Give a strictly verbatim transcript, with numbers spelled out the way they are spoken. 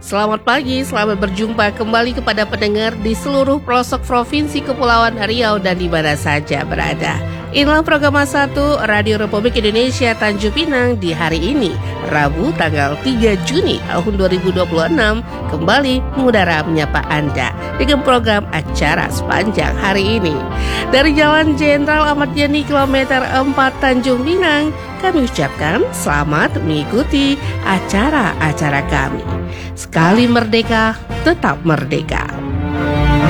Selamat pagi, selamat berjumpa kembali kepada pendengar di seluruh pelosok Provinsi Kepulauan Riau dan di mana saja berada. Inilah program satu Radio Republik Indonesia Tanjung Pinang di hari ini, Rabu tanggal tiga Juni tahun dua ribu dua puluh enam, kembali mengudara menyapa Anda dengan program acara sepanjang hari ini. Dari Jalan Jenderal Ahmad Yani kilometer empat Tanjung Pinang, kami ucapkan selamat mengikuti acara-acara kami. Sekali merdeka, tetap merdeka.